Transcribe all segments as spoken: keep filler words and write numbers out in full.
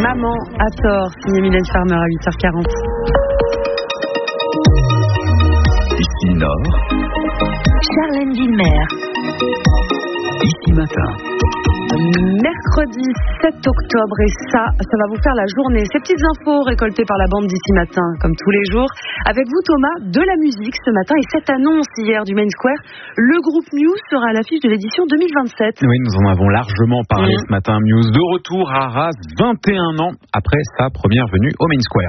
Maman à tort, signé Mylène Farmer à huit heures quarante. Ici Nord, Charlène Villemer. Ici Matin. Mercredi sept octobre et ça, ça va vous faire la journée. Ces petites infos récoltées par la bande d'Ici Matin, comme tous les jours. Avec vous Thomas, de la musique ce matin et cette annonce hier du Main Square, le groupe Muse sera à l'affiche de l'édition deux mille vingt-sept. Oui, nous en avons largement parlé mmh. ce matin. Muse de retour à Arras, vingt et un ans après sa première venue au Main Square.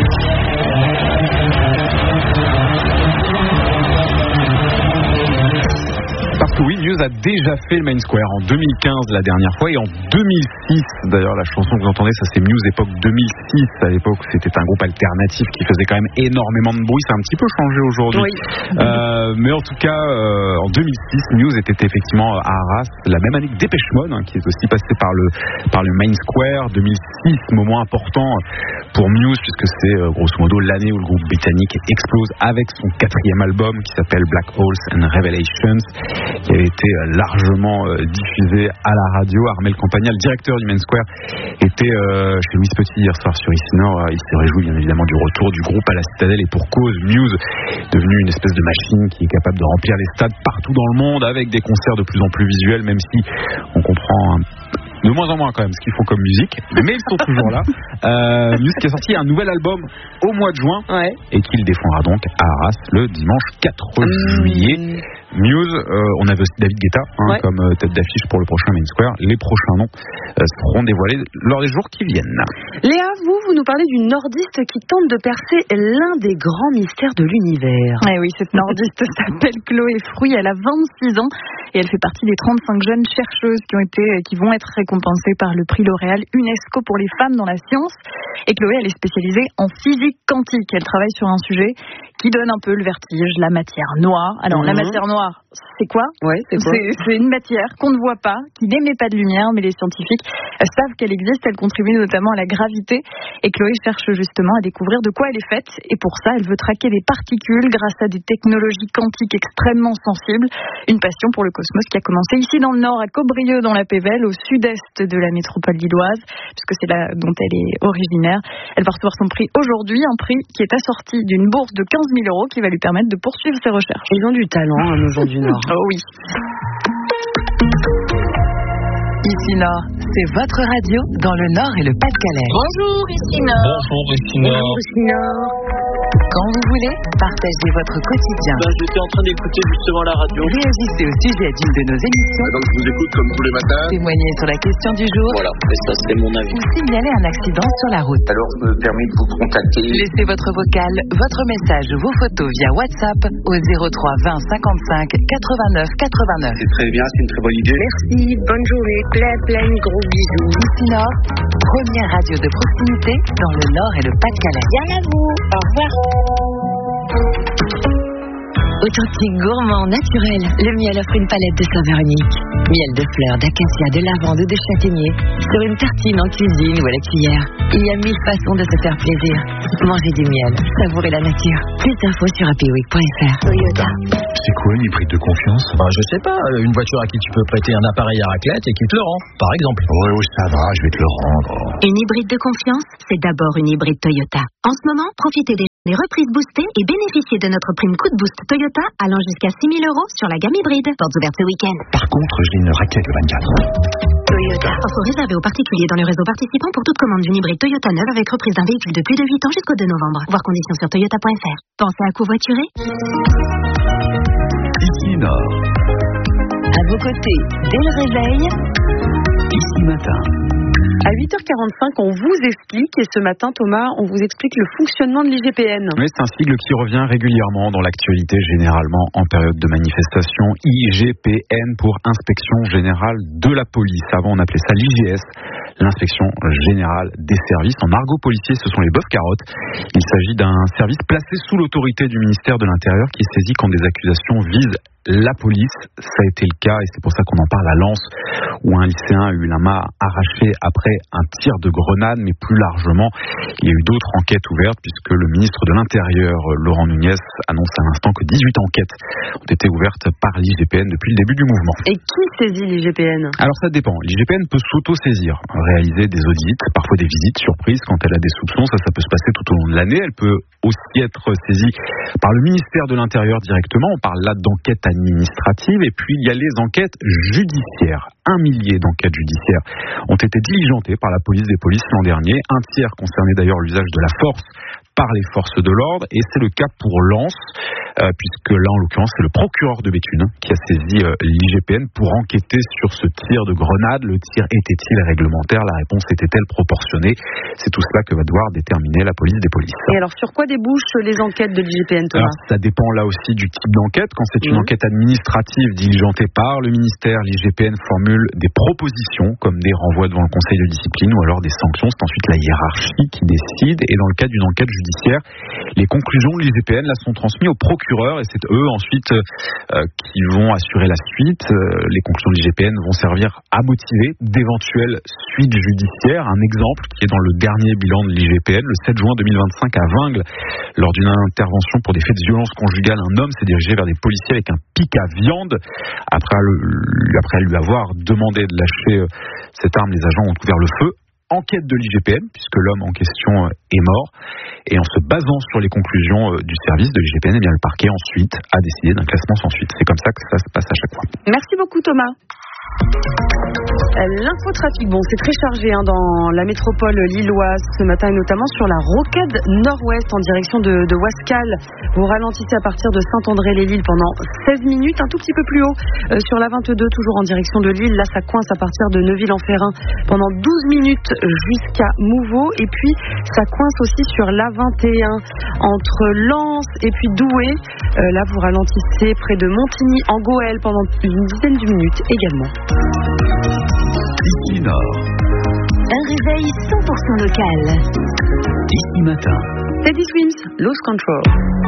Partout, oui, Muse a déjà fait le Main Square en deux mille quinze la dernière fois et en deux mille six, d'ailleurs la chanson que vous entendez, ça c'est Muse époque deux mille six. À l'époque, c'était un groupe alternatif qui faisait quand même énormément de bruit. Ça a un petit peu changé aujourd'hui. Oui. Euh, mais en tout cas, euh, en deux mille six, Muse était effectivement à Arras, la même année que Dépêche Mode, hein, qui est aussi passé par le, par le Main Square. deux mille six, moment important pour Muse, puisque c'est euh, grosso modo l'année où le groupe britannique explose avec son quatrième album qui s'appelle Black Holes and Revelations, qui avait été largement euh, diffusé à la radio. Armel Campagna, le directeur du Main Square, était euh, chez Louis Petit hier soir sur Ici Nord. Il se réjouit bien évidemment du retour du groupe à la Citadelle et pour cause, Muse est devenue une espèce de machine qui est capable de remplir les stades partout dans le monde avec des concerts de plus en plus visuels, même si on comprend un de moins en moins quand même ce qu'ils font comme musique, mais ils sont toujours là. Euh, Muse qui a sorti un nouvel album au mois de juin, ouais. et qu'il défendra donc à Arras le dimanche quatre juillet. Muse, euh, on avait aussi David Guetta hein, ouais. comme euh, tête d'affiche pour le prochain Main Square. Les prochains noms euh, seront dévoilés lors des jours qui viennent. Léa, vous, vous nous parlez d'une nordiste qui tente de percer l'un des grands mystères de l'univers. Eh oui, cette nordiste s'appelle Chloé Fruit, elle a vingt-six ans et elle fait partie des trente-cinq jeunes chercheuses qui ont été, qui vont être récompensées par le prix L'Oréal UNESCO pour les femmes dans la science. Et Chloé, elle est spécialisée en physique quantique. Elle travaille sur un sujet qui donne un peu le vertige, la matière noire. Alors, mmh. la matière noire, c'est quoi ? Ouais, c'est quoi ? C'est, c'est une matière qu'on ne voit pas, qui n'émet pas de lumière, mais les scientifiques savent qu'elle existe. Elle contribue notamment à la gravité. Et Chloé cherche justement à découvrir de quoi elle est faite. Et pour ça, elle veut traquer les particules grâce à des technologies quantiques extrêmement sensibles. Une passion pour le cosmos qui a commencé ici dans le Nord, à Cobrieux, dans la Pévèle, au sud-est de la métropole lilloise, puisque c'est là dont elle est originaire. Elle va recevoir son prix aujourd'hui, un prix qui est assorti d'une bourse de quinze mille euros qui va lui permettre de poursuivre ses recherches. Ils ont du talent, hein, nos gens du Nord. Oh oui. Ici Nord, c'est votre radio dans le Nord et le Pas-de-Calais. Bonjour, ici Nord. Bonjour, ici Nord. Bonjour, ici Nord. Quand vous voulez, partagez votre quotidien. Ben, j'étais en train d'écouter justement la radio. Réagissez au sujet d'une de nos émissions. Donc je vous écoute comme tous les matins. Témoignez sur la question du jour. Voilà, et ça c'est mon avis. Ou signalez un accident sur la route. Alors je me permets de vous contacter. Laissez votre vocal, votre message ou vos photos via WhatsApp au zéro trois vingt cinquante-cinq quatre-vingt-neuf quatre-vingt-neuf. C'est très bien, c'est une très bonne idée. Merci, bonne journée, plein plein de gros bisous. Ici Nord, première radio de proximité dans le Nord et le Pas-de-Calais. Bien à vous, au revoir. Authentique, gourmand, naturel, le miel offre une palette de saveurs uniques. Miel de fleurs, d'acacia, de lavande ou de châtaignier. Sur une tartine en cuisine ou à la cuillère. Il y a mille façons de se faire plaisir. Mangez du miel, savourez la nature. Plus d'infos sur happy week point f r. Toyota. C'est quoi une hybride de confiance ? Ben, je sais pas, une voiture à qui tu peux prêter un appareil à raclette et qui te le rend, par exemple. Ouais, oui, ça va, je vais te le rendre. Une hybride de confiance, c'est d'abord une hybride Toyota. En ce moment, profitez des des reprises boostées et bénéficiez de notre prime coup de boost Toyota allant jusqu'à six mille euros sur la gamme hybride. Portes ouvertes ce week-end. Par contre, j'ai une raquette le vingt-quatre. Toyota. Offre réservée aux particuliers dans le réseau participant pour toute commande d'une hybride Toyota neuve avec reprise d'un véhicule de plus de huit ans jusqu'au deux novembre. Voir conditions sur toyota point f r. Pensez à covoiturer. Ici Nord. À vos côtés, dès le réveil. Ici Matin. À huit heures quarante-cinq, on vous explique, et ce matin, Thomas, on vous explique le fonctionnement de l'I G P N. Oui, c'est un sigle qui revient régulièrement dans l'actualité, généralement en période de manifestation. I G P N pour Inspection Générale de la Police. Avant, on appelait ça l'I G S, l'Inspection Générale des Services. En argot policier, ce sont les bœufs carottes. Il s'agit d'un service placé sous l'autorité du ministère de l'Intérieur qui saisit quand des accusations visent la police. Ça a été le cas et c'est pour ça qu'on en parle à Lens, où un lycéen a eu la main arrachée après un tir de grenade, mais plus largement, il y a eu d'autres enquêtes ouvertes puisque le ministre de l'Intérieur, Laurent Nunez, annonce à l'instant que dix-huit enquêtes ont été ouvertes par l'I G P N depuis le début du mouvement. Et qui saisit l'I G P N ? Alors ça dépend. L'I G P N peut s'auto-saisir, réaliser des audits, parfois des visites surprises quand elle a des soupçons. Ça, ça peut se passer tout au long de l'année. Elle peut aussi être saisie par le ministère de l'Intérieur directement. On parle là d'enquêtes administratives. Et puis, il y a les enquêtes judiciaires. Un millier d'enquêtes judiciaires ont été diligentées par la police des polices l'an dernier. Un tiers concernait d'ailleurs l'usage de la force par les forces de l'ordre, et c'est le cas pour Lens, euh, puisque là en l'occurrence c'est le procureur de Béthune qui a saisi euh, l'I G P N pour enquêter sur ce tir de grenade. Le tir était-il réglementaire ? La réponse était-elle proportionnée ? C'est tout cela que va devoir déterminer la police des polices. Et alors sur quoi débouchent les enquêtes de l'I G P N, Thomas ? Alors, ça dépend là aussi du type d'enquête. Quand c'est une mmh. enquête administrative diligentée par le ministère, l'I G P N formule des propositions comme des renvois devant le conseil de discipline ou alors des sanctions. C'est ensuite la hiérarchie qui décide, et dans le cas d'une enquête judiciaire, les conclusions de l'I G P N là sont transmises aux procureurs et c'est eux ensuite euh, qui vont assurer la suite. Euh, les conclusions de l'I G P N vont servir à motiver d'éventuelles suites judiciaires. Un exemple qui est dans le dernier bilan de l'I G P N, le sept juin deux mille vingt-cinq à Vingles, lors d'une intervention pour des faits de violence conjugale, un homme s'est dirigé vers des policiers avec un pic à viande. Après, le, après lui avoir demandé de lâcher euh, cette arme, les agents ont ouvert le feu. Enquête de l'I G P N, puisque l'homme en question est mort. Et en se basant sur les conclusions du service de l'I G P N, eh bien, le parquet ensuite a décidé d'un classement sans suite. C'est comme ça que ça se passe à chaque fois. Merci beaucoup, Thomas. L'infotrafic, bon, c'est très chargé hein, dans la métropole lilloise ce matin, et notamment sur la rocade nord-ouest en direction de, de Wascal. Vous ralentissez à partir de Saint-André-les-Lilles pendant seize minutes, un tout petit peu plus haut euh, sur la vingt-deux, toujours en direction de Lille. Là, ça coince à partir de Neuville-en-Ferrain pendant douze minutes jusqu'à Mouveau. Et puis, ça coince aussi sur l'A vingt et un entre Lens et puis Douai. Euh, là, vous ralentissez près de Montigny en Goële pendant une dizaine de minutes également. Ici Nord. Un réveil cent pour cent local. Ici Matin. Teddy Swims, Lose Control.